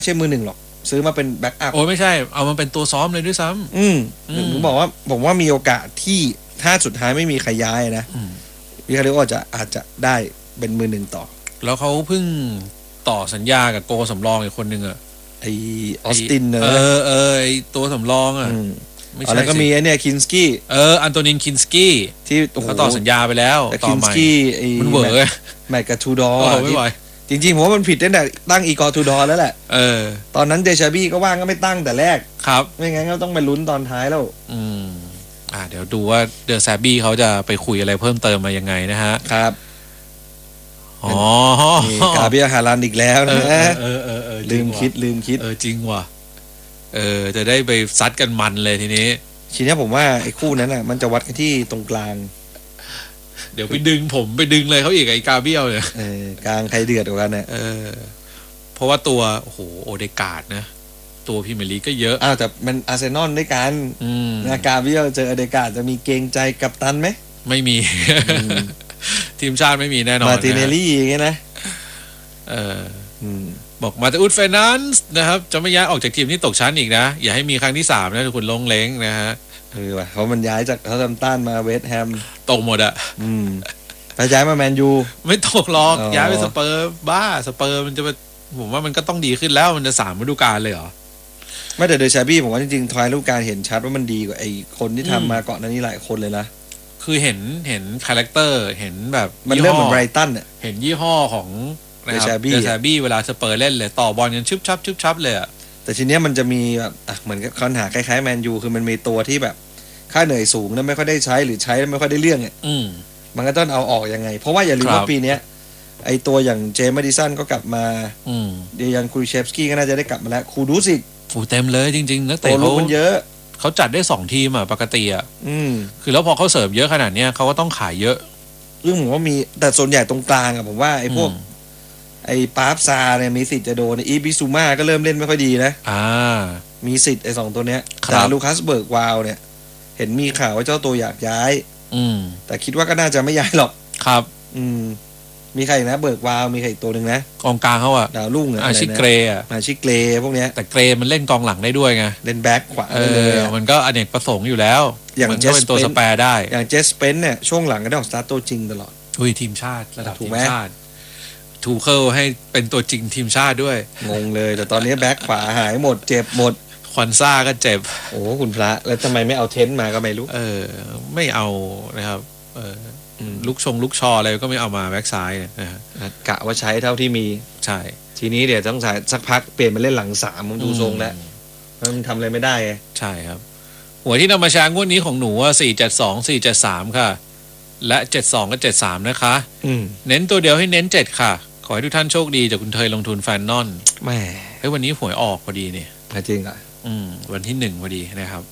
ไม่ใช่มือหนึ่งหรอกซื้อมาเป็นแบ็กอัพโอ้ไม่ใช่เอามันเป็นตัวซ้อมเลยด้วยซ้ำผมบอกว่าผมว่ามีโอกาสที่ถ้าสุดท้ายไม่มีใครย้ายนะวิคาริโออาจจะได้เป็นมือหนึ่งต่อแล้วเขาเพิ่งต่อสัญญากับโกสำรองอีกคนนึงไอออสตินไอตัวสำรองไม่ใช่แล้วก็มีไอเนี่ยคินสกี้อันโตนินคินสกี้ที่เขาต่อสัญญาไปแล้วต่อใหม่มันเวอร์แมตกับทูดอร์ไม่ไหวจริงๆผมว่ามันผิดตั้งแต่ตั้งอีกอร์ทูดอร์แล้วแหละตอนนั้นเดชาบี้ก็ว่างก็ไม่ตั้งแต่แรกครับไม่งั้นก็ต้องไปลุ้นตอนท้ายแล้วเดี๋ยวดูว่าเดอะแซบบี้เขาจะไปคุยอะไรเพิ่มเติมมายังไงนะฮะครับกาเบียฮาลันอีกแล้วนะลืมคิดจริงว่ะจะได้ไปซัดกันมันเลยทีนี้ผมว่าไอ้คู่นั้นน่ะมันจะวัดกันที่ตรงกลางเดี๋ยวไปดึงเลยเขาอีกไอ้กาเบียเนี่ยกลางใครเดือดกว่ากันเนี่ยเพราะว่าตัวโอ้โหโอเดการ์ดนะตัวพรีเมียร์ลีกก็เยอะแต่มันอาร์เซนอลด้วยกันนะกาเบียเจอโอเดการ์ดจะมีเกรงใจกัปตันไหมไม่มีทีมชาติไม่มีแน่นอนมาติเนลลี่อย่างเงี้ยนะบอกมาตาอุดเฟรนันส์นะครับจะไม่ย้ายออกจากทีมที่ตกชั้นอีกนะอย่าให้มีครั้งที่3นะทุกคนลงเล้งนะฮะว่ะเขามันย้ายจากเขาทำต้านมาเวสต์แฮมตกหมดไปย้ายมาแมนยูไม่ตกหรอกย้ายไปสเปอร์บ้าสเปอร์มันจะผมว่ามันก็ต้องดีขึ้นแล้วมันจะ3ฤดูกาลเลยเหรอไม่แต่เดชาบี้ผมว่าจริงๆทอยฤดูกาลเห็นชัดว่ามันดีกว่าไอ้คนที่ทำมาก่อนหน้านี้หลายคนเลยนะคือเห็นคาแรคเตอร์เห็นแบบมันเริ่มเหมือนไบรตันเห็นยี่ห้อของเดชาบี้เวลาสเปอร์เล่นเลยต่อบอลกันชึบชับเลยแต่ทีเนี้ยมันจะมีแบบเหมือนกับปัญหาคล้ายๆแมนยูคือมันมีตัวที่แบบค่าเหนื่อยสูงแล้วไม่ค่อยได้ใช้หรือใช้แล้วไม่ค่อยได้เรื่องเนี่ยมันก็ต้องเอาออกยังไงเพราะว่าอย่าลืมว่าปีนี้ไอตัวอย่างเจมส์ แมดิสันก็กลับมาเดียน คูริเชฟสกี้ก็น่าจะได้กลับมาแล้วคูดูสิกเต็มเลยจริงๆนักเตะเขาเยอะเขาจัดได้2ทีมปกติคือแล้วพอเขาเสิร์ฟเยอะขนาดนี้เขาก็ต้องขายเยอะเรื่องผมว่ามีแต่ส่วนใหญ่ตรงกลางผมว่าไอพวกไอปาร์ฟซาเนี่ยมีสิทธิ์จะโดนอีบิซูมาก็เริ่มเล่นไม่ค่อยดีนะมีสิทธิ์ไอ2ตัวเนี้ยแต่ลูคัสเบิร์กวาวเนี่ยเห็นมีข่าวว่าเจ้าตัวอยากย้ายแต่คิดว่าก็น่าจะไม่ย้ายหรอกครับมีใครนะเบิร์กวาวมีใครอีกตัวหนึ่งนะกองกลางเขาดาวรุ่งอาชิเกรชิเกรพวกเนี้ยแต่เกรมันเล่นกองหลังได้ด้วยไงเล่นแบ็คขวาเลยมันก็อเนกประสงค์อยู่แล้วอย่างเจสตัวสแปร์ได้อย่างเจสเปนเนี่ยช่วงหลังก็ได้ออกสตาร์ทตัวจริงตลอดทีมชาติระดับทีมชาติทูเคิลให้เป็นตัวจริงทีมชาติด้วยงงเลยแต่ตอนนี้แบ็คขวาหายหมดเจ็บหมดควันซ่าก็เจ็บโอ้คุณพระแล้วทำไมไม่เอาเทนต์มาก็ไม่รู้ไม่เอานะครับลูกชออะไรก็ไม่เอามาแบ็คซ้ายกะว่าใช้เท่าที่มีใช่ทีนี้เดี๋ยวต้องสักพักเปลี่ยนมาเล่นหลัง3ผมดูทรงแล้วมันทำอะไรไม่ได้ใช่ครับหัวที่นำมาช้างวดนี้ของหนูว่า472 473ค่ะและ72กับ73นะคะเน้นตัวเดียวให้เน้น7ค่ะขอให้ทุกท่านโชคดีจากคุณเทยลงทุนแฟนนอนแม่วันนี้หวยออกพอดีเนี่ยจริงอ่ะวันที่1พอดีนะครับ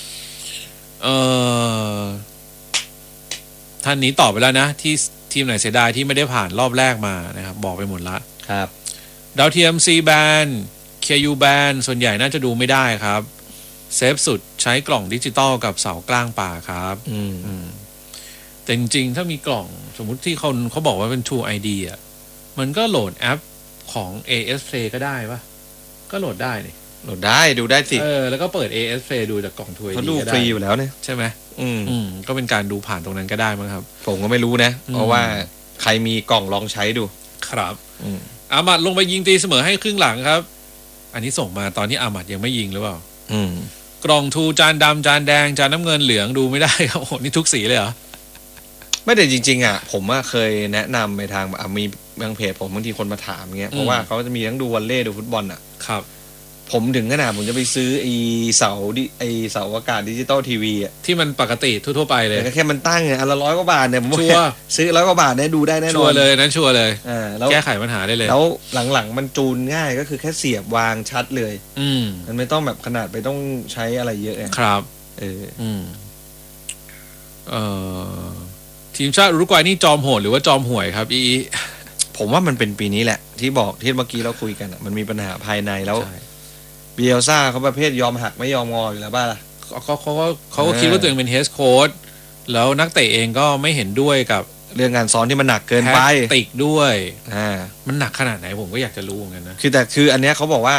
ท่านนี้ตอบไปแล้วนะที่ทีมไหนเสียดายที่ไม่ได้ผ่านรอบแรกมานะครับบอกไปหมดละครับดาวเทียม C แบน KU แบนส่วนใหญ่น่าจะดูไม่ได้ครับเซฟสุดใช้กล่องดิจิตอลกับเสากลางป่าครับแต่จริงๆถ้ามีกล่องสมมุติที่เขาบอกว่าเป็น True ID มันก็โหลดแอปของ AS Play ก็ได้ปะก็โหลดได้นี่โหลดได้ดูได้สิแล้วก็เปิด AS Play ดูจากกล่อง True ID เขาดูฟรีอยู่แล้วเนี่ยใช่ไหมก็เป็นการดูผ่านตรงนั้นก็ได้มั้งครับผมก็ไม่รู้นะเพราะว่าใครมีกล่องลองใช้ดูครับอามัดลงไปยิงตีเสมอให้ครึ่งหลังครับอันนี้ส่งมาตอนที่อามัดยังไม่ยิงหรือเปล่ากล่องทูจานดำจานแดงจานน้ำเงินเหลืองดูไม่ได้ครับโอ้นี่ทุกสีเลยเหรอไม่แต่จริงๆผมเคยแนะนำไปทางมีบางเพจผมบางทีคนมาถามเงี้ยเพราะว่าเขาจะมีทั้งดูวอลเลย์ดูฟุตบอลครับผมถึงขนาดผมจะไปซื้อเสาอากาศดิจิตอลทีวีที่มันปกติทั่วๆไปเลยแค่มันตั้งอันละ100 กว่าบาทเนี่ยผมซื้อ100 กว่าบาทเนี่ยดูได้แน่นอนชัวร์เลยนั้นชัวร์เลยแก้ไขปัญหาได้เลยแล้วหลังๆมันจูนง่ายก็คือแค่เสียบวางชัดเลยมันไม่ต้องแบบขนาดไปต้องใช้อะไรเยอะครับทีมชาติอุรุกวัยนี่จอมโหดหรือว่าจอมห่วยครับผมว่ามันเป็นปีนี้แหละที่บอกที่เมื่อกี้เราคุยกันมันมีปัญหาภายในแล้วเบียลซ่าเขาประเภทยอมหักไม่ยอมงออยู่แล้วป่ะล่ะเขาก็คิดว่าตัวเองเป็นเฮดโค้ชแล้วนักเตะเองก็ไม่เห็นด้วยกับเรื่องงานซ้อนที่มันหนักเกินไปติกด้วยมันหนักขนาดไหนผมก็อยากจะรู้เหมือนกันนะคืออันเนี้ยเขาบอกว่า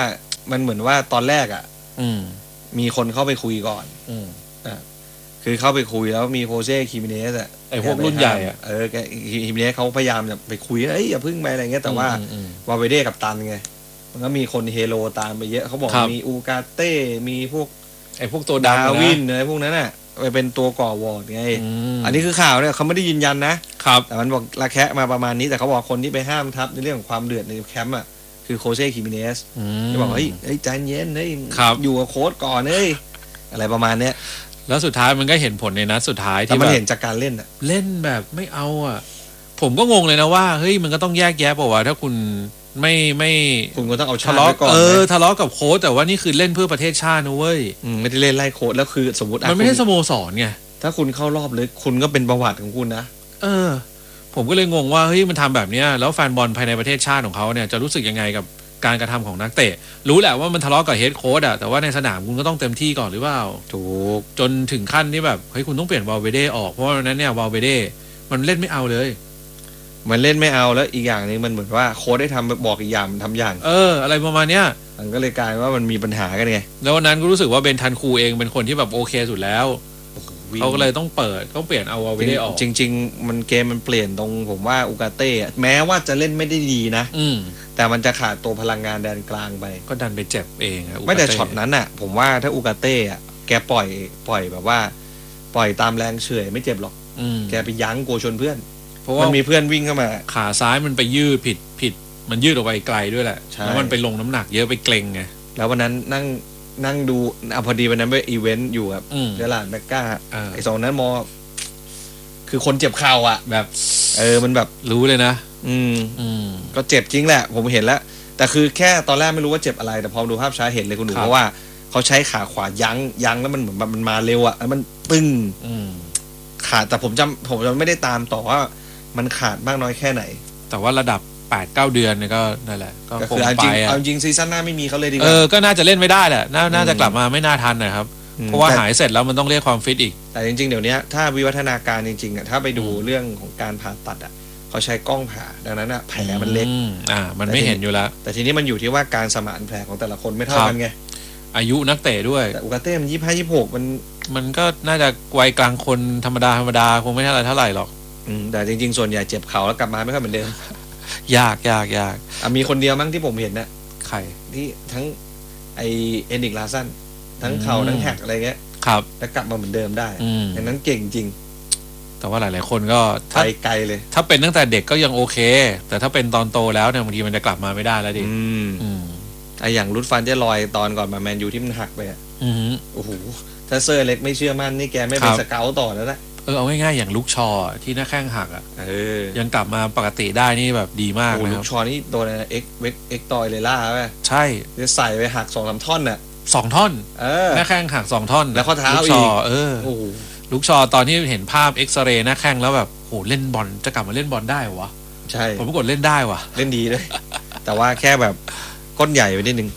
มันเหมือนว่าตอนแรกอ่ะมีคนเข้าไปคุยก่อนคือเข้าไปคุยแล้วมีโคเซ่คิมิเนสอ่ะไอ้พวกรุ่นใหญ่อ่ะคิมิเนสเขาพยายามจะไปคุยอย่าพึ่งไปอะไรเงี้ยแต่ว่าวาเวเด้กับตันไงมันก็มีคนเฮโลตามไปเยอะเขาบอกมีอูกาเต้มีพวกไอ้พวกตัวดาวินอะไรพวกนั้นน่ะไปเป็นตัวก่อวอร์ดไงอันนี้คือข่าวเนี่ยเขาไม่ได้ยืนยันนะครับแต่มันบอกระแคะมาประมาณนี้แต่เขาบอกคนที่ไปห้ามทับในเรื่องของความเดือดในแคมป์อ่ะคือโคเซ่คิมิเนสที่บอกเฮ้ยใจเย็นเฮ้ยอยู่กับโค้ชก่อนเฮ้ยอะไรประมาณเนี้ยแล้วสุดท้ายมันก็เห็นผลในนัดสุดท้ายที่มันเห็นจากการเล่นอ่ะเล่นแบบไม่เอาอ่ะผมก็งงเลยนะว่าเฮ้ยมันก็ต้องแยกแยะป่าวว่าถ้าคุณไม่คุณก็ต้องเอาชาติก่อนทะเลาะกับโค้ชแต่ว่านี่คือเล่นเพื่อประเทศชาตินะเว้ยไม่ได้เล่นไล่โค้ชแล้วคือสมมติมันไม่ใช่สโมสรไงถ้าคุณเข้ารอบลึกคุณก็เป็นประวัติของคุณนะผมก็เลยงงว่าเฮ้ยมันทำแบบเนี้ยแล้วแฟนบอลภายในประเทศชาติของเขาเนี่ยจะรู้สึกยังไงกับการกระทำของนักเตะรู้แหละว่ามันทะเลาะกับเฮดโค้ชอะแต่ว่าในสนามคุณก็ต้องเต็มที่ก่อนหรือเปล่าถูกจนถึงขั้นที่แบบเฮ้ยคุณต้องเปลี่ยนวาลเวเดออกเพราะว่านั้นเนี่ยวาลเวเดมันเล่นไม่เอาเลยมันเล่นไม่เอาแล้วอีกอย่างนึงมันเหมือนว่าโค้ชได้ทำบอกอีกอย่างมันทำอย่างอะไรประมาณเนี้ยมันก็เลยกลายว่ามันมีปัญหากันไงแล้ววันนั้นก็รู้สึกว่าเบนทันคูเองเป็นคนที่แบบโอเคสุดแล้วเขาก็เลยต้องเปลี่ยนเอาวาลเวเดออกจริงๆมันเกมมันเปลี่ยนตรงผมว่าอูกาเต้แม้ว่าจะเล่นไม่ได้ดีนะแต่มันจะขาดตัวพลังงานแดนกลางไปก็ดันไปเจ็บเองไม่แต่ช็อตนั้นอ่ะผมว่าถ้าอูกาเต้อ่ะแกปล่อยแบบว่าปล่อยตามแรงเฉื่อยไม่เจ็บหรอกแกไปยั้งโกชนเพื่อนเพราะว่ามันมีเพื่อนวิ่งเข้ามาขาซ้ายมันไปยืดผิดมันยืดออกไปไกลด้วยแหละแล้วมันไปลงน้ำหนักเยอะไปเกร็งไงแล้ววันนั้นนั่งดูพอดีวันนั้นไปอีเวนต์อยู่กับเดลานแมกกาไอ้สองนั้นคือคนเจ็บเข่าอ่ะแบบมันแบบรู้เลยนะก็เจ็บจริงแหละผมเห็นแล้วแต่คือแค่ตอนแรกไม่รู้ว่าเจ็บอะไรแต่พอดูภาพช้าเห็นเลยคุณดูเพราะว่าเขาใช้ขาขวายั้งแล้วมันเหมือนมันมาเร็วอ่ะแล้วมันตึงขาดแต่ผมจำไม่ได้ตามต่อว่ามันขาดมากน้อยแค่ไหนแต่ว่าระดับ 8-9 เดือนเนี่ยก็นั่นแหละก็คงไปเอาจริงซีซั่นหน้าไม่มีเขาเลยดีกว่าก็น่าจะเล่นไม่ได้แหละน่าจะกลับมาไม่น่าทันนะครับเพราะว่าหายเสร็จแล้วมันต้องเรียกความฟิตอีกแต่จริงๆเดี๋ยวนี้ถ้าวิวัฒนาการจริงๆอ่ะถ้าไปดูเรื่องของการผ่าตัดอ่ะเขาใช้กล้องผ่าดังนั้นอ่ะแผลมันเล็กมันไม่เห็นอยู่แล้วแต่ทีนี้มันอยู่ที่ว่าการสมานแผลของแต่ละคนไม่เท่ากันไงอายุนักเตะด้วยแต่อูกาเต้มัน25-26 มันก็น่าจะวัยกลางคนธรรมดาคงไม่เท่าไหร่หรอกแต่จริงๆส่วนใหญ่เจ็บเข่าแล้วกลับมาไม่ค่อยเหมือนเดิมยากมีคนเดียวมั้งที่ผมเห็นนะใครที่ทั้งไอเอ็นดิกลาซันทั้งเข่าทั้งแหกอะไรเงี้ยครับแล้วกลับมาเหมือนเดิมได้ดังนั้นเก่งจริงแต่ว่าหลายๆคนก็ไกลเลยถ้าเป็นตั้งแต่เด็กก็ยังโอเคแต่ถ้าเป็นตอนโตแล้วเนี่ยบางทีมันจะกลับมาไม่ได้แล้วดิไออย่างรุดฟันเจลอยตอนก่อนมาแมนยูที่มันหักไปโอ้โหถ้าเซอร์เล็กไม่เชื่อมั่นนี่แกไม่เป็นสเกลต่อแล้วนะเอาง่ายๆอย่างลูกชอที่หน้าแข้งหักยังกลับมาปกติได้นี่แบบดีมากนะลูกชอนี่โดนเอ็กตอยเลล่าไหมใช่จะใส่ไปหัก2-3 ท่อนน่ะ 2 ท่อนหน้าแข้งหัก2 ท่อนแล้วข้อเท้าอีกลูกชอตอนที่เห็นภาพเอ็กซเรย์หน้าแข้งแล้วแบบโหเล่นบอลจะกลับมาเล่นบอลได้วะใช่ผมปรากฏเล่นได้วะเล่นดีเลยแต่ว่าแค่แบบก้นใหญ่ไปนิดนึง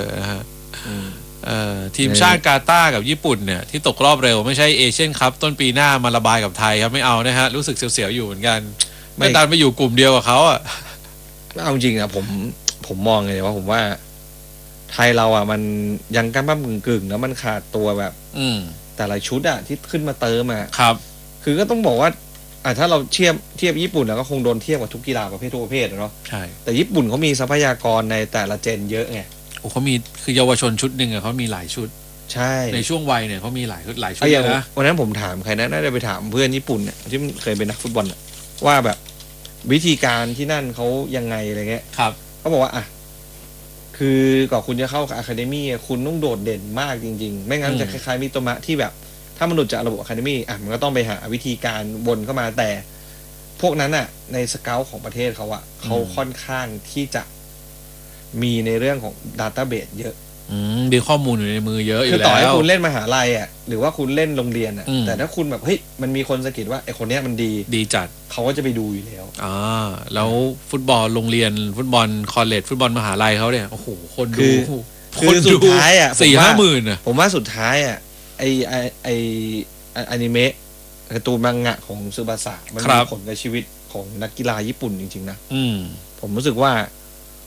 ทีมชาติกาตาร์กับญี่ปุ่นเนี่ยที่ตกรอบเร็วไม่ใช่เอเชียนคัพต้นปีหน้ามาระบายกับไทยครับไม่เอานะฮะรู้สึกเสียวๆอยู่เหมือนกันไม่ดันไปอยู่กลุ่มเดียวกับเขาอ่ะเอาจริงอะผมมองเลยว่าผมว่าไทยเราอ่ะมันยังก้ำกึ่งแล้วมันขาดตัวแบบแต่ละชุดอะที่ขึ้นมาเติมอะครับคือก็ต้องบอกว่าถ้าเราเทียบญี่ปุ่นแล้วก็คงโดนเทียบกับทุกกีฬาประเภททุกประเภทเนาะใช่แต่ญี่ปุ่นเขามีทรัพยากรในแต่ละเจนเยอะไงเขามีคือเยาวชนชุดหนึ่งเขามีหลายชุดใช่ในช่วงวัยเนี่ยเขามีหลายชุดนะวันนั้นผมถามใครนะน่าจะไปถามเพื่อนญี่ปุ่นเนี่ยที่เคยเป็นนักฟุตบอลว่าแบบวิธีการที่นั่นเขายังไงอะไรเงี้ยครับเขาบอกว่าคือก่อนคุณจะเข้าอะคาเดมี่คุณต้องโดดเด่นมากจริงๆไม่งั้นจะคล้ายๆมิโตมะที่แบบถ้ามันหลุดจากระบบอะคาเดมี่มันก็ต้องไปหาวิธีการวนเข้ามาแต่พวกนั้นในสเกลของประเทศเขาเขาค่อนข้างที่จะมีในเรื่องของดัตต้าเบสเยอะมีข้อมูลอยู่ในมือเยอะอยู่แล้วคือต่อให้คุณเล่นมหาลัยหรือว่าคุณเล่นโรงเรียนแต่ถ้าคุณแบบเฮ้ยมันมีคนสะกิดว่าไอ้คนเนี้ยมันดีจัดเขาก็จะไปดูอยู่แล้วแล้วฟุตบอลโรงเรียนฟุตบอลคอลเลจฟุตบอลมหาลัยเขาเนี่ยโอ้โหคนดูคือสุดท้าย 4-5 หมื่นผมว่าสุดท้ายไออนิเมะการ์ตูนมังงะของซึบาสะมันมีผลกับชีวิตของนักกีฬาญี่ปุ่นจริงๆนะผมรู้สึกว่า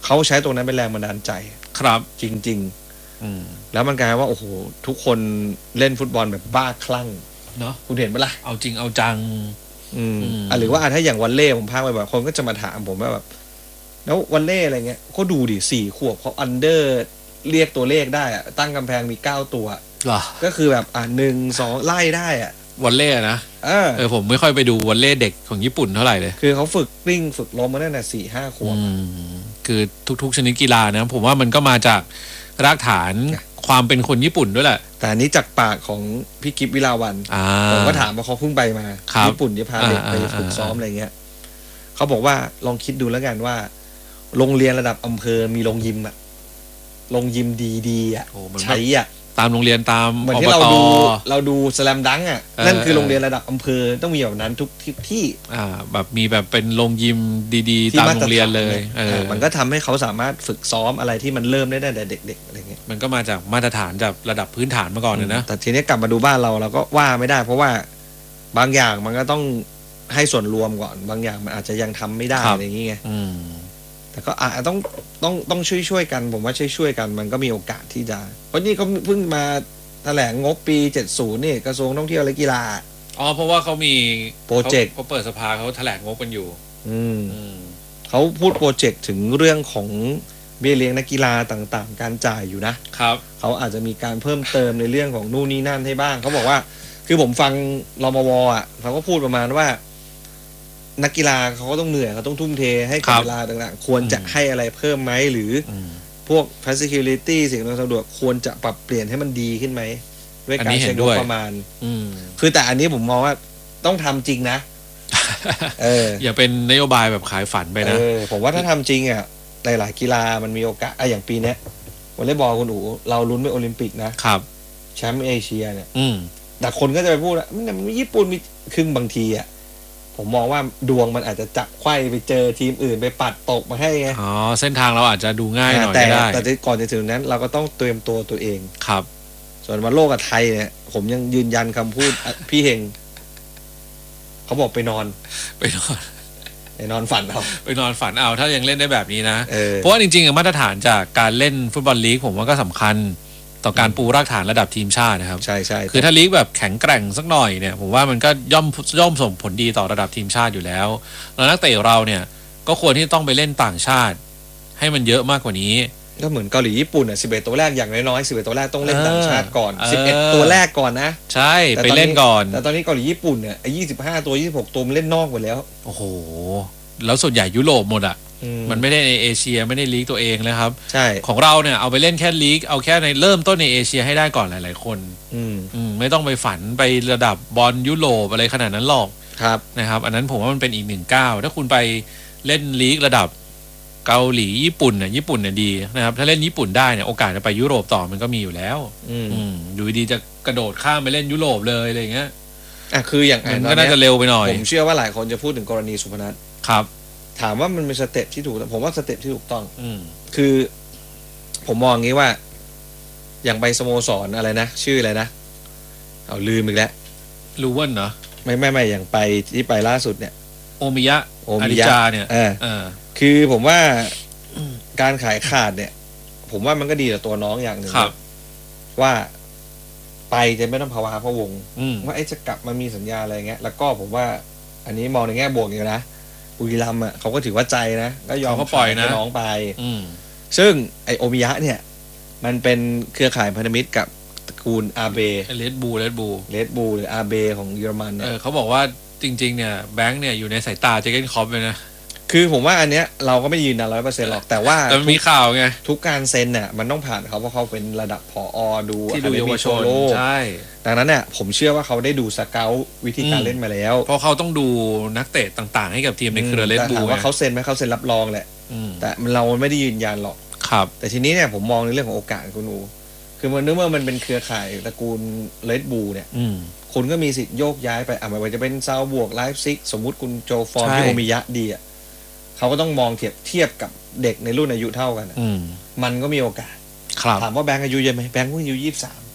เขาใช้ตรงนั้นเป็นแรงบันดาลใจครับจริงๆแล้วมันกลายว่าโอ้โหทุกคนเล่นฟุตบอลแบบบ้าคลั่งเนาะคุณเห็นปะล่ะเอาจริงเอาจังหรือว่าถ้าอย่างวันเล่ผมพากไปแบบคนก็จะมาถามผมว่าแบบแล้ววันเล่อะไรเงี้ยก็ดูดิ4 ขวบเขาอันเดอร์เรียกตัวเลขได้อะตั้งกำแพงมี9 ตัวก็คือแบบ1 2ไล่ได้อะวอลเล่นะผมไม่ค่อยไปดูวอลเล่เด็กของญี่ปุ่นเท่าไหร่เลยคือเขาฝึกกลิ้งฝึกล้มมาตั้งแต่4-5 ขวบคือทุกๆชนิดกีฬานะผมว่ามันก็มาจากรากฐานความเป็นคนญี่ปุ่นด้วยแหละแต่อันนี้จากปากของพี่กิฟวิลาวันผมก็ถามว่าเขาเพิ่งไปมาญี่ปุ่นจะพาเด็กไปฝึกซ้อมอะไรเงี้ยเขาบอกว่าลองคิดดูแล้วกันว่าโรงเรียนระดับอำเภอมีโรงยิมอะโรงยิมดีๆอะใช้อะตามโรงเรียนตามเหมือนที่เราดูสแลมดังก์อ่ะนั่นคือโรงเรียนระดับอำเภอต้องมีแบบนั้นทุกที่แบบมีแบบเป็นโรงยิมดีๆตามโรงเรียนเลยมันก็ทำให้เขาสามารถฝึกซ้อมอะไรที่มันเริ่มได้ตั้งแต่เด็กๆอะไรเงี้ยมันก็มาจากมาตรฐานจากระดับพื้นฐานมาก่อนเลยนะแต่ทีนี้กลับมาดูบ้านเราก็ว่าไม่ได้เพราะว่าบางอย่างมันก็ต้องให้ส่วนรวมก่อนบางอย่างมันอาจจะยังทำไม่ได้อะไรอย่างเงี้ยแต่ก็ต้องช่วยกันผมว่าช่วยกันมันก็มีโอกาสที่จะเพราะนี่เขาเพิ่งมาแถลงงบปี70นี่กระทรวงท่องเที่ยวและกีฬาเพราะว่าเขามีโปรเจกต์เขาเปิดสภาเขาแถลงงบกันอยู่เขาพูดโปรเจกต์ถึงเรื่องของเบี้ยเลี้ยงนักกีฬาต่างๆการจ่ายอยู่นะครับเขาอาจจะมีการเพิ่มเติมในเรื่องของนู่นนี่นั่นให้บ้างเขาบอกว่าคือผมฟังรมวเขาก็พูดประมาณว่านักกีฬาเขาก็ต้องเหนื่อยเขาต้องทุ่มเทให้กับเวลาต่างๆควรจะให้อะไรเพิ่มไหมหรือพวก facility สิ่งอำนวยความสะดวกควรจะปรับเปลี่ยนให้มันดีขึ้นไหมด้วยการใช้งบประมาณคือแต่อันนี้ผมมองว่าต้องทำจริงนะอย่าเป็นนโยบายแบบขายฝันไปนะผมว่าถ้าทำจริงอ่ะหลายๆกีฬามันมีโอกาสอย่างปีนี้วอลเลย์บอลคุณอู๋เราลุ้นไปโอลิมปิกนะครับแชมป์เอเชียเนี่ยแต่คนก็จะไปพูดว่ามันญี่ปุ่นมีครึ่งบางทีอ่ะผมมองว่าดวงมันอาจจะจับไขว้ไปเจอทีมอื่นไปปัดตกมาให้ไงเส้นทางเราอาจจะดูง่ายหน่อยได้แต่ก่อนจะถึงนั้นเราก็ต้องเตรียมตัวเองครับส่วนวันโลกกับไทยเนี่ยผมยังยืนยันคำพูดพี่เฮงเขาบอกไปนอนฝันเอาไปนอนฝันเอาถ้ายังเล่นได้แบบนี้นะเพราะว่าจริงๆมาตรฐานจากการเล่นฟุตบอลลีกผมว่าก็สำคัญต่อการปูรากฐานระดับทีมชาตินะครับใช่คือถ้าลีกแบบแข็งแกร่งสักหน่อยเนี่ยผมว่ามันก็ย่อมส่งผลดีต่อระดับทีมชาติอยู่แล้วแล้วนักเตะเราเนี่ยก็ควรที่ต้องไปเล่นต่างชาติให้มันเยอะมากกว่านี้ก็เหมือนเกาหลีญี่ปุ่น11 ตัวแรกอย่างน้อยๆ11 ตัวแรกต้องเล่นต่างชาติก่อน11 ตัวแรกก่อนนะใช่ไปเล่นก่อนแต่ตอนนี้เกาหลีญี่ปุ่นเนี่ย25 ตัว26 ตัวมันเล่นนอกหมดแล้วโอ้โหแล้วส่วนใหญ่ยุโรปหมดอ่ะมันไม่ได้ในเอเชียไม่ได้ลีกตัวเองนะครับใช่ของเราเนี่ยเอาไปเล่นแค่ลีกเอาแค่ในเริ่มต้นในเอเชียให้ได้ก่อนหลายๆคนไม่ต้องไปฝันไประดับบอลยุโรปอะไรขนาดนั้นหรอกนะครับอันนั้นผมว่ามันเป็นอีก1 ก้าวถ้าคุณไปเล่นลีกระดับเกาหลีญี่ปุ่นเนี่ยดีนะครับถ้าเล่นญี่ปุ่นได้เนี่ยโอกาสจะไปยุโรปต่อมันก็มีอยู่แล้วดูดีจะกระโดดข้ามไปเล่นยุโรปเลยอะไรอย่างเงี้ยคืออย่างนั้นก็น่าจะเร็วไปหน่อยผมเชื่อว่าหลายคนจะพูดถึงกรณีสุพนัทครับถามว่ามันเป็นสเต็ปที่ถูกผมว่าสเต็ปที่ถูกต้องคือผมมองงี้ว่าอย่างไปสโมสรอะไรนะชื่ออะไรนะเอาลืมอีกแล้วลูเว่นเหรอไม่อย่างไปที่ไปล่าสุดเนี่ยโอมิยะอาริจาเนี่ยคือผมว่าการขายขาดเนี่ยผมว่ามันก็ดีต่อตัวน้องอย่างหนึ่งว่าไปจะไม่ต้องภาวะพะวงว่าจะกลับมามีสัญญาอะไรเงี้ยแล้วก็ผมว่าอันนี้มองในแง่บวกอยู่นะบุรีรัมย์เขาก็ถือว่าใจนะก็ยอมเขาปล่อยนะน้องไปซึ่งไอโอมิยะเนี่ยมันเป็นเครือข่ายพันธมิตรกับตระกูลอาเบเลดบูหรืออาเบของเยอรมันเนี่ยเขาบอกว่าจริงๆเนี่ยแบงค์เนี่ยอยู่ในสายตาเจเกนคอปเลยนะคือผมว่าอันเนี้ยเราก็ไม่ยืนยัน100%หรอกแต่ว่ามีข่าวไงทุกการเซ็นเนี่ยมันต้องผ่านเขาเพราะเขาเป็นระดับผอ.ดูที่ดูเยาวชนใช่ดังนั้นเนี่ยผมเชื่อว่าเขาได้ดูสเกาต์วิธีการเล่นมาแล้วเพราะเขาต้องดูนักเตะต่างๆให้กับทีมในเครือเลดบูแต่ว่าเขาเซ็นไหมเขาเซ็นรับรองแหละแต่เราไม่ได้ยืนยันหรอกครับแต่ทีนี้เนี่ยผมมองในเรื่องของโอกาสคุณอูคือมันเมื่อมันเป็นเครือข่ายตระกูลเลดบูเนี่ยคุณก็มีสิทธิ์โยกย้ายไปไม่ว่าจะเป็นซาวบวกไลฟ์ซิกสมมุติคุณโจฟอร์มที่โอมิยะดีอ่ะเขาก็ต้องมองเทียบกับเด็กในรุ่นอายุเท่ากันมันก็มีโอกาสถามว่าแบงค์อายุเยอะไหมแบงค์เพิ่งอายุ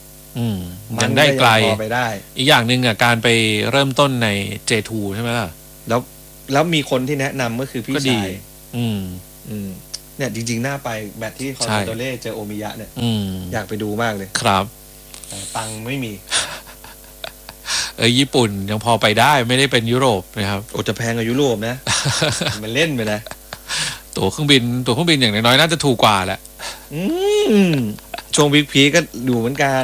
23 มันได้ไกลไปได้อีกอย่างหนึ่งอ่ะการไปเริ่มต้นใน J2 ใช่ไหมล่ะแล้วมีคนที่แนะนำก็คือพี่ชายเนี่ยจริงๆน่าไปแมตช์ที่คอนซาโดเล่เจอโอมิยะเนี่ยอยากไปดูมากเลยครับตังค์ไม่มีญี่ปุ่นยังพอไปได้ไม่ได้เป็นยุโรปนะครับโอ้จะแพงกว่ายุโรปนะ มันเล่นไปนะตั๋วเครื่องบินอย่างน้อยน่าจะถูกกว่าแหละช่วงบิ๊กพีก็ดูเหมือนกัน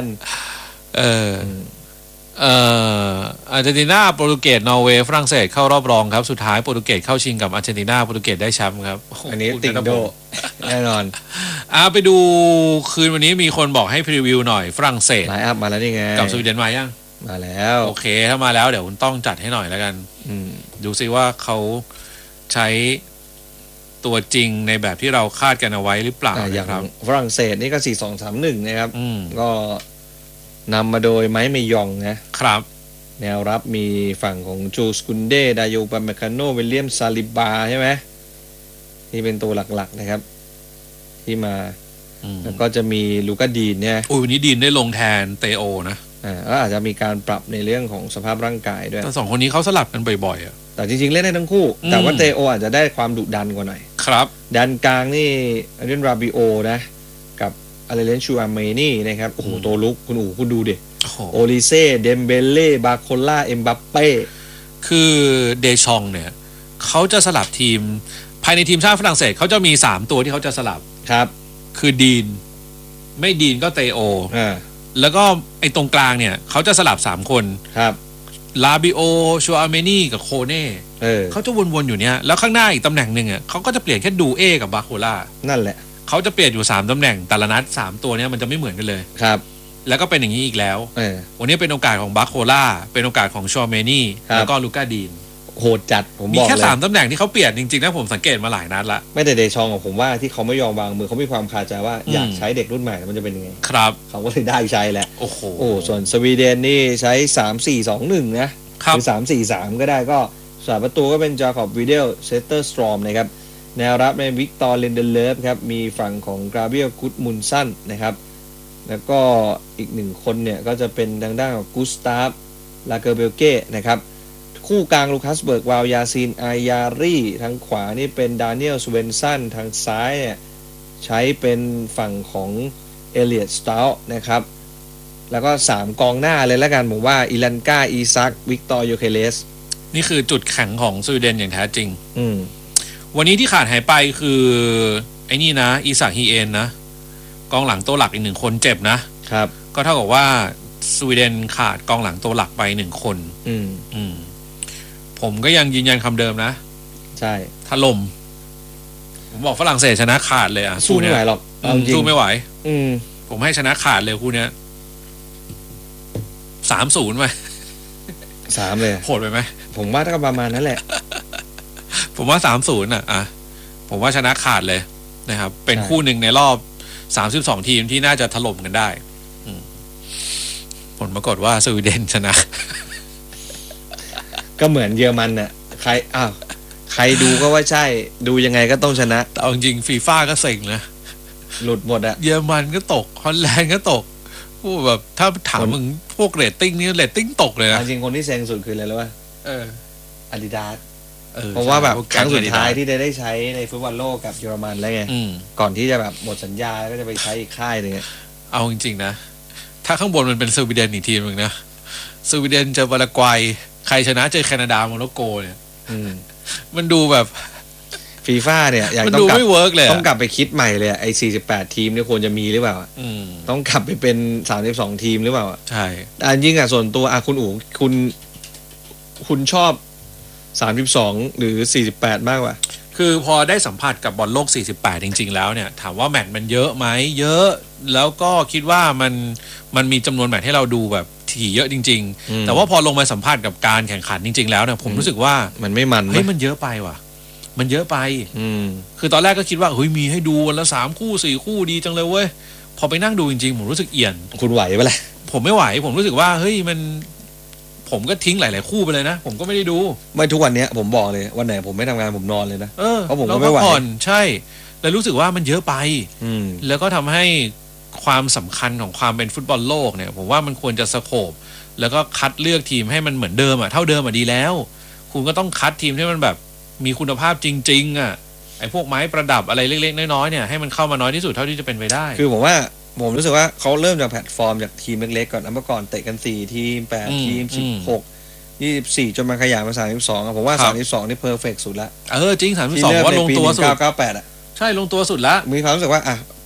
อาร์เจนตินาโปรตุเกสนอร์เวย์ฝรั่งเศสเข้ารอบรองครับสุดท้ายโปรตุเกสเข้าชิงกับอาร์เจนตินาโปรตุเกสได้แชมป์ครับอันนี้ติงโดแน่นอนไปดูคืนวันนี้มีคนบอกให้พรีวิวหน่อยฝรั่งเศสไลน์อัพมาแล้วนี่ไงกับสวีเดนมายังมาแล้วโอเคถ้ามาแล้วเดี๋ยวคุณต้องจัดให้หน่อยแล้วกันดูซิว่าเขาใช้ตัวจริงในแบบที่เราคาดกันเอาไว้หรือเปล่าอย่างฝรั่งเศสนี่ก็ 4-2-3-1 นะครับก็นำมาโดยไมค์เมยองนะครับแนวรับมีฝั่งของจูสกุนเดดายโยปาเมคาโนวิลเลียมซาลิบาใช่ไหมที่เป็นตัวหลักๆนะครับที่มาแล้วก็จะมีลูก้าดีนเนี่ยวันนี้ดีนได้ลงแทนเตโอนะแล้วอาจจะมีการปรับในเรื่องของสภาพร่างกายด้วยแต่2 คนนี้เขาสลับกันบ่อยๆแต่จริงๆเล่นได้ทั้งคู่แต่ว่าเตโออาจจะได้ความดุดันกว่าหน่อยครับดันกลางนี่อาเรนราบิโอนะกับอาเลนชูอาเมนี่นะครับโอ้โหตัวลุกคุณดูดิโอลิเซ่เดมเบเล่บาโคล่าเอ็มบัปเป้คือเดชองเนี่ยเขาจะสลับทีมภายในทีมชาติฝรั่งเศสเขาจะมี3ตัวที่เขาจะสลับครับคือดีนไม่ดีนก็เตโอแล้วก็ไอ้ตรงกลางเนี่ยเขาจะสลับ3 คนครับลาบิโอชัวอาเมนี่กับโคเน่เขาจะวนๆอยู่เนี้ยแล้วข้างหน้าอีกตำแหน่งหนึ่งอ่ะเขาก็จะเปลี่ยนแค่ดูเอกับบาโคล่านั่นแหละเขาจะเปลี่ยนอยู่3 ตำแหน่งแต่ละนัด3 ตัวเนี้ยมันจะไม่เหมือนกันเลยครับแล้วก็เป็นอย่างนี้อีกแล้ววันนี้เป็นโอกาสของบาโคล่าเป็นโอกาสของชัวอาเมนี่แล้วก็ลูก้าดีนโหดจัดผมบอกเลยมีแค่3 ตำแหน่งที่เขาเปลี่ยนจริงๆนะผมสังเกตมาหลายนัดละไม่แต่เดชองของผมว่าที่เขาไม่ยอมวางมือเขามีความคาใจว่าอยากใช้เด็กรุ่นใหม่มันจะเป็นยังไงครับเขาก็เลยได้ใช้แหละโอ้โหส่วนสวีเดนนี่ใช้ 3-4-2-1 นะหรือ 3-4-3 ก็ได้ก็สายประตูก็เป็นจาคอบวิเดลเซตเตอร์สตรอมนะครับแนวรับในวิกตอร์เลนเดเลฟครับมีฝั่งของกราเบียลกุดมุนสันนะครับแล้วก็อีก1 คนเนี่ยก็จะเป็นทางด้านของกุสตาฟลาเกอร์เบลเก้นะครับคู่กลางลูคัสเบิร์กวาวยาซินอายารีทางขวานี่เป็นดานิเอลสเวนสันทางซ้ายเนี่ยใช้เป็นฝั่งของเอเลียตสตาล์นะครับแล้วก็3 กองหน้าเลยแล้วกันผมว่าอิลันกาอีซักวิกตอร์โยเคเลสนี่คือจุดแข็งของสวีเดนอย่างแท้จริงวันนี้ที่ขาดหายไปคือไอ้นี่นะอีซักฮีเอ็นนะกองหลังตัวหลักอีก1 คนเจ็บนะครับก็เท่ากับว่าสวีเดนขาดกองหลังตัวหลักไป1 คนผมก็ยังยืนยันคำเดิมนะใช่ถล่มผมบอกฝรั่งเศสชนะขาดเลยสู้ไม่ไหวหรอกสู้ไม่ไหวผมให้ชนะขาดเลยคู่นี้3-0ไป 3เลยโหดไปไหมผมว่าก็ประมาณนั้นแหละผมว่า3-0ผมว่าชนะขาดเลยนะครับเป็นคู่หนึ่งในรอบ32 ทีมที่น่าจะถล่มกันได้ผลปรากฏว่าสวีเดนชนะก็เหมือนเยอรมันน่ะใครดูก็ว่าใช่ดูยังไงก็ต้องชนะแต่เอาจริงฟีฟ่าก็เซ็งนะหลุดหมดอะเยอรมันก็ตกฮอลแลนด์ก็ตกพูดแบบถ้าถามมึงพวกเรตติ้งนี่เรตติ้งตกเลยนะจริงคนที่เซ็งสุดคืออะไรรู้ป่ะอาดิดาสเพราะว่าแบบครั้งสุดท้ายที่ได้ใช้ในฟุตบอลโลกกับเยอรมันแล้วไงก่อนที่จะแบบหมดสัญญาแล้วก็จะไปใช้อีกค่ายนึงเอาจริงๆนะถ้าข้างบนมันเป็นสวีเดนอีกทีนึงนะสวีเดนเจอปารากวัยใครชนะเจอแคนาดาโมร็อกโกเนี่ยมันดูแบบฟีฟ่าเนี่ยอยากต้องกลับไม่เวิร์กเลยต้องกลับไปคิดใหม่เลยไอ้48ทีมเนี่ยควรจะมีหรือเปล่าต้องกลับไปเป็น32ทีมหรือเปล่าใช่จริงส่วนตัวคุณอู๋คุณชอบ32หรือ48มากกว่าคือพอได้สัมผัสกับบอลโลก48จริงๆแล้วเนี่ยถามว่าแมตช์มันเยอะไหมเยอะแล้วก็คิดว่ามันมีจำนวนแมตช์ให้เราดูแบบถี่เยอะจริงๆแต่ว่าพอลงมาสัมผัสกับการแข่งขันจริงๆแล้วเนี่ยผมรู้สึกว่ามันไม่มันมันเยอะไปว่ะมันเยอะไปคือตอนแรกก็คิดว่าเฮ้ยมีให้ดูวันละ3 คู่ 4 คู่ดีจังเลยเว้ยพอไปนั่งดูจริงๆผมรู้สึกเอี่ยนคุณไหวปะล่ะผมไม่ไหวผมรู้สึกว่าเฮ้ยผมก็ทิ้งหลายๆคู่ไปเลยนะผมก็ไม่ได้ดูไม่ทุกวันนี้ผมบอกเลยวันไหนผมไม่ทำงานผมนอนเลยนะเพราะผมก็ไม่ไหวใช่แล้วรู้สึกว่ามันเยอะไปแล้วก็ทำให้ความสำคัญของความเป็นฟุตบอลโลกเนี่ยผมว่ามันควรจะสโคปแล้วก็คัดเลือกทีมให้มันเหมือนเดิมเท่าเดิมดีแล้วคุณก็ต้องคัดทีมที่มันแบบมีคุณภาพจริงๆไอ้พวกไม้ประดับอะไรเล็กๆน้อยๆเนี่ยให้มันเข้ามาน้อยที่สุดเท่าที่จะเป็นไปได้คือผมรู้สึกว่าเขาเริ่มจากแพลตฟอร์มจากทีมเล็กๆก่อนเมื่อก่อนเตะกัน4ทีม8ทีม16 24จนมาขยายมา32ผมว่า32นี่เพอร์เฟกต์สุดละจริง32ว่าลงตัวสุด 998อ่ะใช่ลงตัวสุดละมีความรู้สึกว่า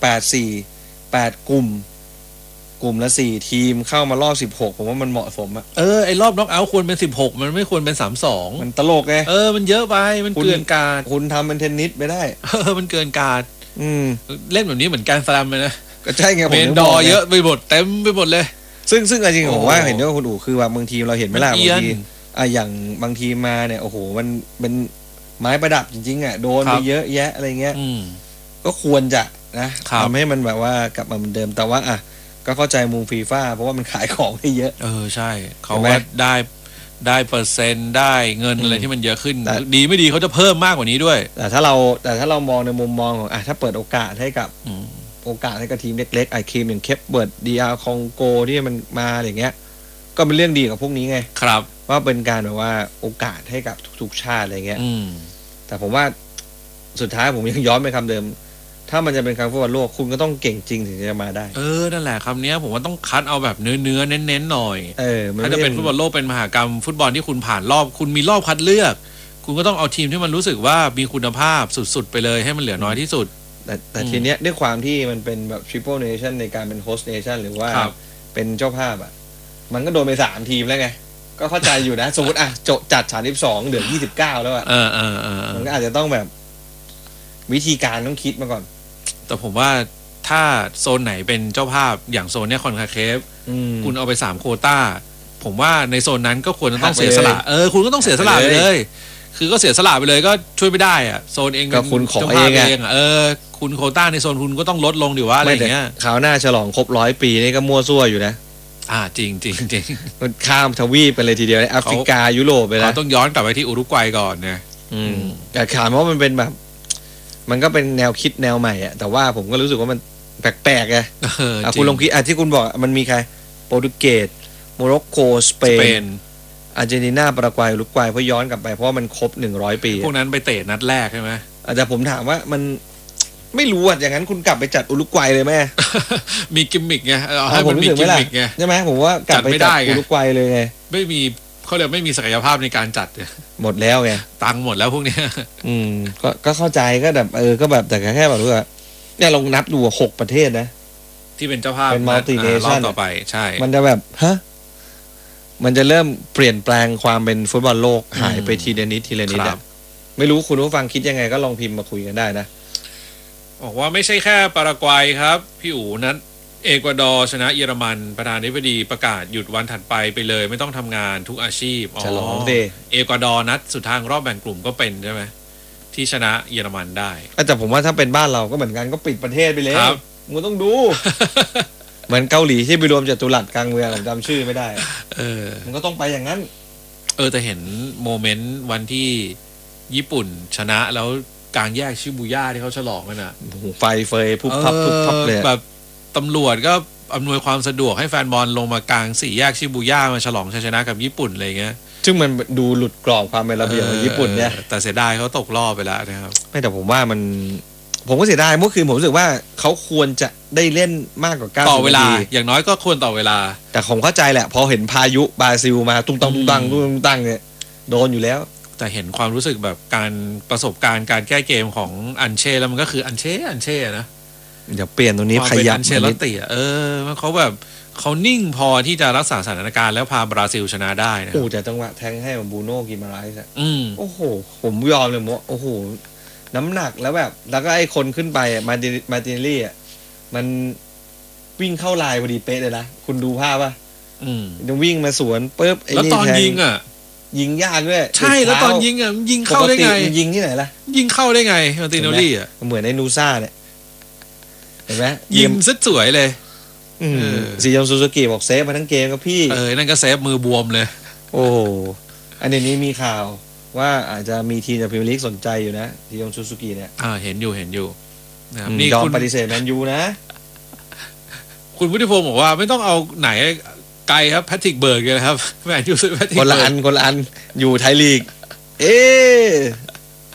8 กลุ่มละ4ทีมเข้ามารอบ16ผมว่ามันเหมาะสมอ่ะไอ้รอบน็อกเอาท์ควรเป็น16มันไม่ควรเป็น32 มันตลกไงมันเยอะไปมันเกินการคุณทำเป็นเทนนิสไปได้มันเกินการเล่นแบบนี้เหมือนการสแลมเลยนะก็ใช่ไงเมนดอเยอะไปหมดเต็มไปหมดเลยซึ่งจริงผมว่าเห็นด้วยคุณอู๋คือว่าบางทีเราเห็นไหมล่ะบางทีอย่างบางทีมาเนี่ยโอ้โหมันเป็นไม้ประดับจริงๆอ่ะโดนไปเยอะแยะอะไรเงี้ยก็ควรจะนะทำให้มันแบบว่ากลับมาเหมือนเดิมแต่ว่าก็เข้าใจมุมฟีฟ่าเพราะว่ามันขายของได้เยอะใช่เขาว่าได้เปอร์เซ็นต์ได้เงินอะไรที่มันเยอะขึ้นดีไม่ดีเขาจะเพิ่มมากกว่านี้ด้วยแต่ถ้าเรามองในมุมมองของถ้าเปิดโอกาสให้กับทีมเล็กๆทีมอย่างเคปเบิร์ดDRคองโกที่มันมาอย่างเงี้ยก็เป็นเรื่องดีกับพวกนี้ไงครับว่าเป็นการแบบว่าโอกาสให้กับทุกๆชาติอะไรเงี้ยแต่ผมว่าสุดท้ายผมยังย้อนไปคำเดิมถ้ามันจะเป็นการฟุตบอลโลกคุณก็ต้องเก่งจริงถึงจะมาได้นั่นแหละคำนี้ผมว่าต้องคัดเอาแบบเนื้อเน้นๆหน่อยถ้าจะเป็นฟุตบอลโลกเป็นมหกรรมฟุตบอลที่คุณผ่านรอบคุณมีรอบคัดเลือกคุณก็ต้องเอาทีมที่มันรู้สึกว่ามีคุณภาพสุดๆไปเลยให้มันเหลือน้อยที่สุดแต่ทีเนี้ยด้วยความที่มันเป็นแบบ Triple Nation ในการเป็น Host Nation หรือว่าเป็นเจ้าภาพมันก็โดนไป3ทีมแล้วไงก็เข้าใจอยู่นะสมมติจัด32เหลือ29แล้วมันก็อาจจะต้องแบบวิธีการต้องคิดมาก่อนแต่ผมว่าถ้าโซนไหนเป็นเจ้าภาพอย่างโซนเนี้ยคอนคาเคฟคุณเอาไป3โควต้าผมว่าในโซนนั้นก็ควรจะต้องเสียสละคุณก็ต้องเสียสละไปเลยคือก็เสียสละไปเลยก็ช่วยไม่ได้โซนเองก็คุณขอเองคุณโควต้าในโซนคุณก็ต้องลดลงดิว่าอะไรอย่างเงี้ยคราวหน้าฉลองครบ100 ปีนี่ก็มั่วซั่วอยู่นะจริงมันข้ามทวีปไปเลยทีเดียวในแอฟริกายุโรปไปแล้วต้องย้อนกลับไปที่อุรุกวัยก่อนนะแต่ถามว่ามันเป็นแบบมันก็เป็นแนวคิดแนวใหม่แต่ว่าผมก็รู้สึกว่ามันแปลกๆไงคุณลองคิดที่คุณบอกมันมีใครโปรตุเกสโมร็อกโกสเปนอาร์เจนตินาปารากวัยอุรุกวัยเพราะย้อนกลับไปเพราะว่ามันครบ100 ปีพวกนั้นไปเตะนัดแรกใช่ไหมแต่ผมถามว่ามันไม่รู้อย่างนั้นคุณกลับไปจัดอุรุกวัยเลยไหมมีกิมมิกไงให้มันมีกิมมิกไงใช่ไหมผมว่ากลับไปจัดอุรุกวัยเลยไงไม่มีเขาเรียกไม่มีศักยภาพในการจัดหมดแล้วไงตังหมดแล้วพวกนี้ก็เข้าใจก็แบบก็แบบแต่แค่แบบว่าเนี่ยลองนับดู6 ประเทศนะที่เป็นเจ้าภาพเป็นมัลติเนชั่นต่อไปใช่มันจะแบบมันจะเริ่มเปลี่ยนแปลงความเป็นฟุตบอลโลกหายไปทีละนิดไม่รู้คุณผู้ฟังคิดยังไงก็ลองพิมพ์มาคุยกันได้นะบอกว่าไม่ใช่แค่ปารากวัยครับพี่อู๋นัดเอกวาดอร์ชนะเยอรมันประธานาธิบดีประกาศหยุดวันถัดไปเลยไม่ต้องทำงานทุกอาชีพฉลองสิเอกวาดอร์นัดสุดท้ายรอบแบ่งกลุ่มก็เป็นใช่ไหมที่ชนะเยอรมันได้แต่ผมว่าถ้าเป็นบ้านเราก็เหมือนกันก็ปิดประเทศไปเลยมึงต้องดู เหมือนเกาหลีที่ไปรวมจัตุรัสกลางเมืองผมจำชื่อไม่ได้มันก็ต้องไปอย่างนั้นแต่เห็นโมเมนต์วันที่ญี่ปุ่นชนะแล้วกลางแยกชิบูย่าที่เขาฉลองกันไฟเฟยพุบพับเลยแบบตำรวจก็อำนวยความสะดวกให้แฟนบอลลงมากลาง4 แยกชิบูย่ามาฉลองชัยชนะกับญี่ปุ่นอะไรเงี้ยซึ่งมันดูหลุดกรอบความเป็นระเบียบของญี่ปุ่นเนี่ยแต่เสียดายเขาตกรอบไปแล้วนะครับไม่แต่ผมว่าผมก็เสียดายเมื่อคืนผมรู้สึกว่าเขาควรจะได้เล่นมากกว่า90 ต่อเวลาอย่างน้อยก็ควรต่อเวลาแต่ผมเข้าใจแหละพอเห็นพายุบราซิลมาตุ้งตังเนี่ยโดนอยู่แล้วแต่เห็นความรู้สึกแบบการประสบการณ์การแก้เกมของอันเช่แล้วมันก็คืออันเช่นะเดี๋ยวเปลี่ยนตรงนี้ขยับอันเช่ลติเขาแบบเขานิ่งพอที่จะรักษาสถานการณ์แล้วพาบราซิลชนะได้นะแต่จังหวะแทงให้ของบูโน่กิมาไรส์โอ้โหผมยอมเลยว่าโอ้โหน้ำหนักแล้วแบบแล้วก็ไอ้คนขึ้นไปมาติเนลลี่มันวิ่งเข้าลายพอดีเป๊ะเลยนะคุณดูภาพป่ะต้องวิ่งมาสวนปุ๊บแล้วตอนยิงยิงยากด้วยใช่แล้วตอนยิงยิงเข้าได้ไงยิงที่ไหนล่ะยิงเข้าได้ไงมาติเนลลี่เหมือนในนูซ่าเนี่ยเห็นไหมยิงซะสวยเลยซียองซูซูกิบอกเซฟมาทั้งเกมกับพี่นั่นก็เซฟมือบวมเลยโอ้อันนี้มีข่าวว่าอาจจะมีทีมจากพรีเมียร์ลีกสนใจอยู่นะซียองซูซูกิเนี่ยเห็นอยู่นี่ยอมปฏิเสธแมนยูนะคุณพุทธิพงศ์บอกว่าไม่ต้องเอาไหนไกลครับแพทริกเบิร์กเลยครับแมนยูซื้อแพทริกคนละอันอยู่ไทยลีก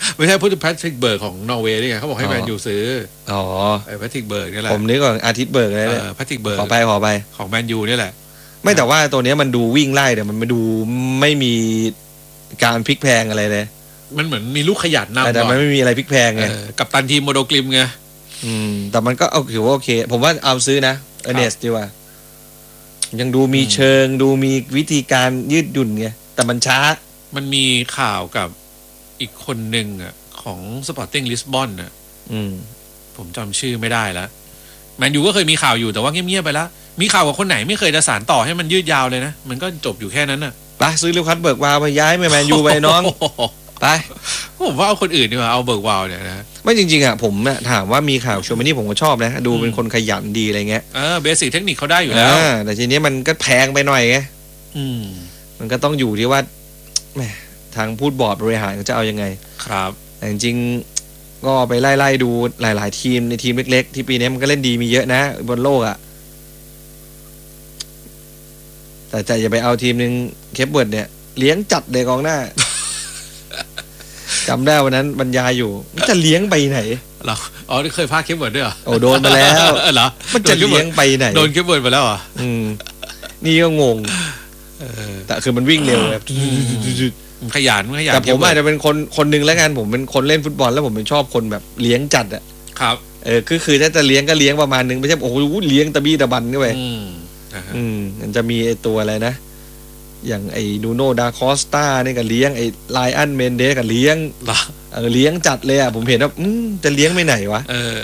ไม่ใช่พูดถึงแพทริกเบิร์กของนอร์เวย์นี่ไงเขาบอกให้แมนยูซื้ออ๋อแพทริกเบิร์กนี่แหละผมนึกก่อนอาทิตย์เบิร์กเลยแพทริกเบิร์กขอไปของแมนยูนี่แหละไม่แต่ว่าตัวนี้มันดูวิ่งไล่แต่มันดูไม่มีการพลิกแพงอะไรเลยมันเหมือนมีลูกขยันนำแต่มันไม่มีอะไรพลิกแพงไงกับตันทีมโมโดกลิมไงแต่มันก็เอาถือว่าโอเคผมว่าเอาซื้อนะเนสดีกว่ายังดูมีเชิงดูมีวิธีการยืดหยุ่นไงแต่มันช้ามันมีข่าวกับอีกคนหนึ่งอ่ะของสปอร์ติ้งลิสบอนน่ะผมจำชื่อไม่ได้แล้วแมนยูก็เคยมีข่าวอยู่แต่ว่าเงียบๆไปแล้วมีข่าวกับคนไหนไม่เคยจะสานต่อให้มันยืดยาวเลยนะมันก็จบอยู่แค่นั้นน่ะไปซื้อลูคัสเบิร์กวาวไปย้ายแมนยูไปน้องไปผมว่าเอาคนอื่นดีกว่าเอาเบิร์กวาวเนี่ยนะไม่จริงๆอ่ะผมถามว่ามีข่าวชวนมานี่ผมก็ชอบนะดูเป็นคนขยันดีอะไรเงี้ยเบสิกเทคนิคเขาได้อยู่แล้วแต่ทีนี้มันก็แพงไปหน่อยไงมันก็ต้องอยู่ที่ว่าแหมทางพูดบอร์ดบริหารจะเอายังไงครับแต่จริงๆก็ไปไล่ดูหลายๆทีมในทีมเล็กๆที่ปีนี้มันก็เล่นดีมีเยอะนะบนโลกอ่ะแต่อย่าไปเอาทีมนึงเคปเวิร์ดเนี่ยเลี้ยงจัดเลยกองหน้าจำได้วันนั้นบรรยายอยู่มันจะเลี้ยงไปไหนเราเคยพาเคปเวิร์ดด้วยเหรอโอ้โดนมาแล้วเหรอมันจะเลี้ยงไปไหนโดนเคปเวิร์ดไปแล้วเหรอนี่ก็งงแต่คือมันวิ่งเร็วแบบขยันแต่ผมอาจจะเป็นคนนึงแล้วกันผมเป็นคนเล่นฟุตบอลแล้วผมเป็นชอบคนแบบเลี้ยงจัดอ่ะครับคือถ้าจะเลี้ยงก็เลี้ยงประมาณนึงไม่ใช่โอ้โหเลี้ยงตะบี้ตะบันเข้าไปมันจะมีไอตัวอะไรนะอย่างไอ้นูโน่ดาคอสตาเนี่ยก็เลี้ยงไอ้ไลอันเมนเดสก็เลี้ยงเลี้ยงจัดเลยอ่ะผมเห็นว่าจะเลี้ยงไม่ไหนวะ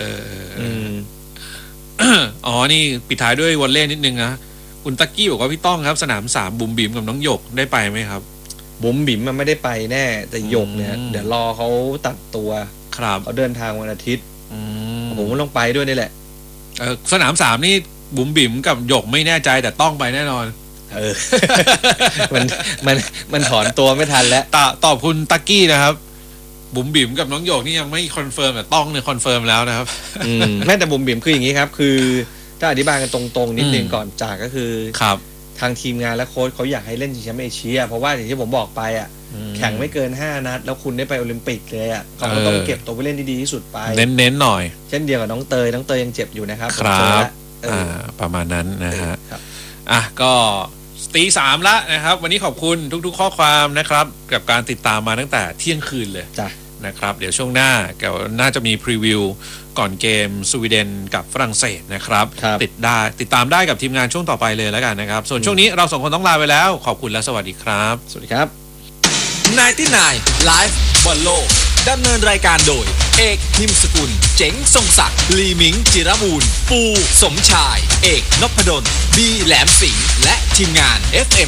อ๋อนี่ปิดท้ายด้วยวอลเลย์นิดนึงนะคุณตักกี้บอกว่าพี่ต้องครับสนาม3บุ๋มบิ๋มกับน้องหยกได้ไปไหมครับบุ๋มบิ๋มมันไม่ได้ไปแน่แต่หยกเนี่ยเดี๋ยวรอเขาตัดตัวครับเขาเดินทางวันอาทิตย์ผมก็ต้องไปด้วยนี่แหละสนาม3นี่บุ๋มบิ๋มกับหยกไม่แน่ใจแต่ต้องไปแน่นอนมันถอนตัวไม่ทันแล้วตอบคุณตักกี้นะครับบุ๋มบิ๋มกับน้องหยกนี่ยังไม่คอนเฟิร์มแต่ต้องเนี่ยคอนเฟิร์มแล้วนะครับแม้แต่บุ๋มบิ๋มคืออย่างนี้ครับคือถ้าอธิบายกันตรงๆนิดนึงก่อนจากก็คือครับทางทีมงานและโค้ชเขาอยากให้เล่นชิงแชมป์เอเชียเพราะว่าอย่างที่ผมบอกไปอ่ะแข่งไม่เกิน5นัดแล้วคุณได้ไปโอลิมปิกเลยอ่ะเขาก็ต้องเก็บตัวไปเล่นที่ดีที่สุดไปเน้นหน่อยเช่นเดียวกับน้องเตยยังเจ็บอยู่นะครับครับประมาณนั้นนะฮะก็ตีสามละนะครับวันนี้ขอบคุณทุกๆข้อความนะครับกับการติดตามมาตั้งแต่เที่ยงคืนเลยนะครับเดี๋ยวช่วงหน้าน่าจะมีพรีวิวก่อนเกมสวีเดนกับฝรั่งเศสนะครับติดตามได้กับทีมงานช่วงต่อไปเลยแล้วกันนะครับส่วนช่วงนี้เราสองคนต้องลาไปแล้วขอบคุณและสวัสดีครับสวัสดีครับ 99 Live บอลโลกดำเนินรายการโดยเอกนิมสกุลเจ๋งทรงศักดิ์ลีมิงจิรบูรณ์ปูสมชายเอกนพดลบีแหลมสิงห์และทีมงาน FM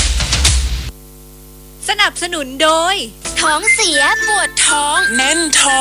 99 สนับสนุนโดยท้องเสียปวดท้องแน่นท้อง